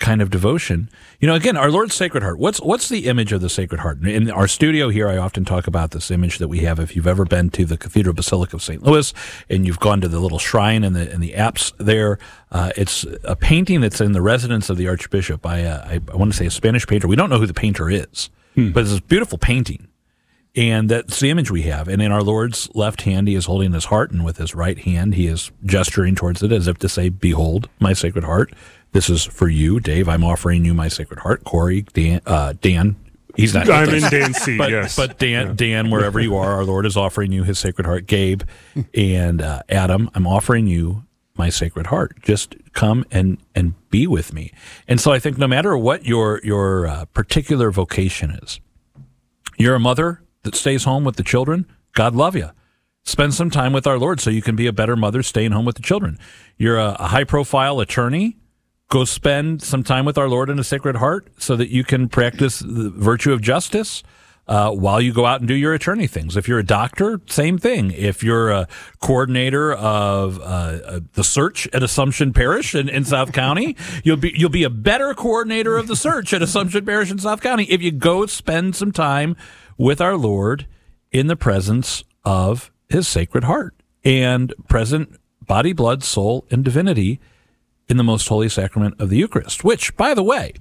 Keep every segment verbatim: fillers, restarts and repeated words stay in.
kind of devotion. You know, again, our Lord's Sacred Heart. What's what's the image of the Sacred Heart? In our studio here, I often talk about this image that we have. If you've ever been to the Cathedral Basilica of Saint Louis and you've gone to the little shrine in the in the apse there, uh, it's a painting that's in the residence of the Archbishop by, a, I, I want to say, a Spanish painter. We don't know who the painter is, hmm. but it's this beautiful painting. And that's the image we have. And in our Lord's left hand, he is holding his heart, and with his right hand, he is gesturing towards it as if to say, behold, my Sacred Heart. This is for you, Dave. I'm offering you my Sacred Heart. Corey, Dan, uh, Dan he's not. I'm in Dan's seat, but, yes. But Dan, yeah. Dan, wherever you are, our Lord is offering you his Sacred Heart. Gabe and uh, Adam, I'm offering you my Sacred Heart. Just come and, and be with me. And so I think no matter what your, your uh, particular vocation is, you're a mother that stays home with the children, God love you. Spend some time with our Lord so you can be a better mother staying home with the children. You're a, a high-profile attorney, go spend some time with our Lord in a Sacred Heart so that you can practice the virtue of justice uh, while you go out and do your attorney things. If you're a doctor, same thing. If you're a coordinator of uh, uh, the search at Assumption Parish in, in South County, you'll be you'll be a better coordinator of the search at Assumption Parish in South County if you go spend some time with our Lord in the presence of his Sacred Heart and present body, blood, soul, and divinity in the most holy sacrament of the Eucharist, which, by the way,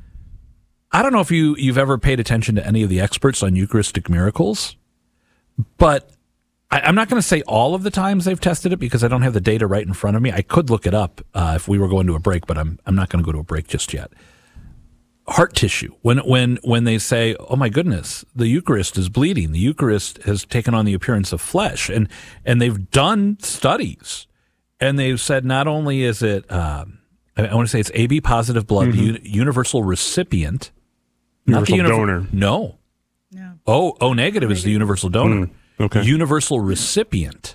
I don't know if you, you've ever paid attention to any of the experts on Eucharistic miracles, but I, I'm not going to say all of the times they've tested it because I don't have the data right in front of me. I could look it up uh, if we were going to a break, but I'm I'm not going to go to a break just yet. Heart tissue. When when when they say, "Oh my goodness, the Eucharist is bleeding. The Eucharist has taken on the appearance of flesh," and and they've done studies, and they've said not only is it, um, I, I want to say it's A B positive blood, mm-hmm. the un- universal recipient, universal not the univer- donor. No, no. O O negative is the universal donor. Mm, okay. Universal recipient,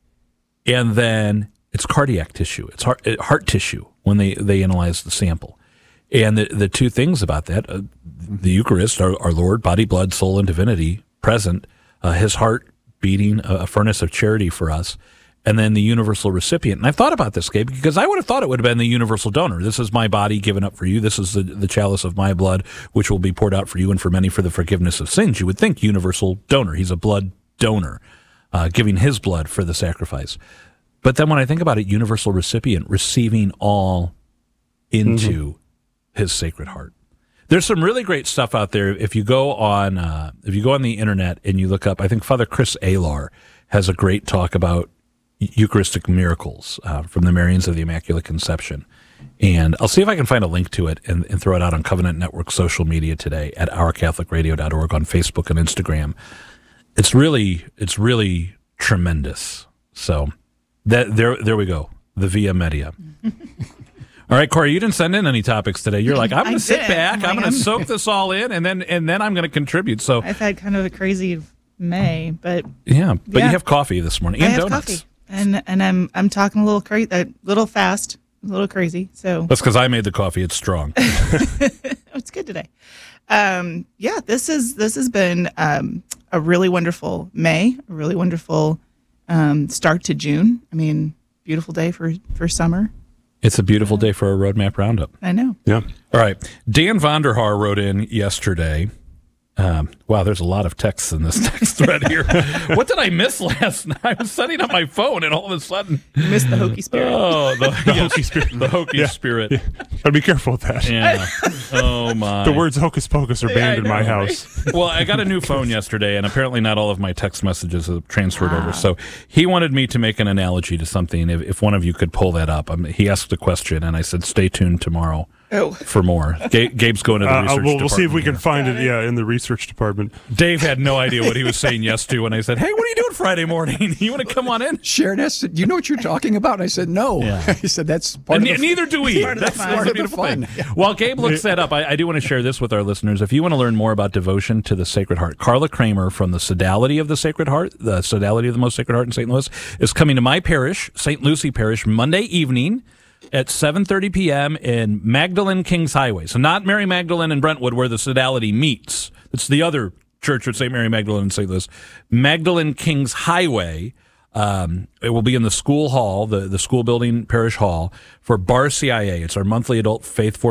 and then it's cardiac tissue. It's heart heart tissue when they they analyze the sample. And the the two things about that, uh, the Eucharist, our, our Lord, body, blood, soul, and divinity present, uh, his heart beating a, a furnace of charity for us, and then the universal recipient. And I've thought about this, Gabe, because I would have thought it would have been the universal donor. This is my body given up for you. This is the, the chalice of my blood, which will be poured out for you and for many for the forgiveness of sins. You would think universal donor. He's a blood donor, uh, giving his blood for the sacrifice. But then when I think about it, universal recipient, receiving all into mm-hmm. his Sacred Heart. There's some really great stuff out there. If you go on, uh, if you go on the internet and you look up, I think Father Chris Alar has a great talk about Eucharistic miracles uh, from the Marians of the Immaculate Conception, and I'll see if I can find a link to it and, and throw it out on Covenant Network social media today at our catholic radio dot org on Facebook and Instagram. It's really, it's really tremendous. So that there, there we go. The Via Media. All right, Corey, you didn't send in any topics today. You're like, I'm going to sit back, I'm going to soak this all in, and then and then I'm going to contribute. So I've had kind of a crazy May, but yeah, but yeah. you have coffee this morning and I have donuts. Coffee. And and I'm I'm talking a little crazy, a little fast, a little crazy. So that's because I made the coffee. It's strong. It's good today. Um, yeah, this is this has been um, a really wonderful May, a really wonderful um, start to June. I mean, beautiful day for for summer. It's a beautiful day for a Roadmap Roundup. I know. Yeah. All right. Dan Vonderhaar wrote in yesterday. Um, wow, there's a lot of texts in this text thread here. What did I miss last night? I was setting up my phone, and all of a sudden... You missed the hokey spirit. Oh, the, the yes, hokey spirit. The hokey yeah. spirit. Yeah. Gotta be careful with that. Yeah. Oh, my. The words hocus pocus are banned yeah, in my know, house. Well, I got a new phone yesterday, and apparently not all of my text messages have transferred wow. over. So he wanted me to make an analogy to something. If, if one of you could pull that up. Um, he asked a question, and I said, stay tuned tomorrow. Oh. For more. Ga- Gabe's going to the uh, research we'll, department. We'll see if we can here. find it, yeah, in the research department. Dave had no idea what he was saying yes to when I said, hey, what are you doing Friday morning? You want to come on in? Sharon said, you know what you're talking about? And I said, no. Yeah. He said, that's part and of the neither do we. Part of That's, the that's fun. the beautiful Part of the thing. fun. While Gabe looks that up, I, I do want to share this with our listeners. If you want to learn more about devotion to the Sacred Heart, Carla Kramer from the Sodality of the Sacred Heart, the Sodality of the Most Sacred Heart in Saint Louis, is coming to my parish, Saint Lucy Parish, Monday evening at seven thirty p.m. in Magdalene Kings Highway. So not Mary Magdalene in Brentwood where the Sodality meets. It's the other church with Saint Mary Magdalene in Saint Louis. Magdalene Kings Highway. Um, it will be in the school hall, the, the school building parish hall for Bar C I A. It's our monthly adult faith formation